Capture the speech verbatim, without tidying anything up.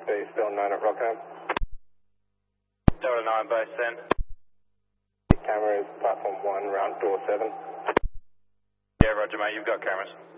Base still nine at Rockham. Delta nine, base ten. Cameras, platform one, round door seven. Yeah, roger mate, you've got cameras.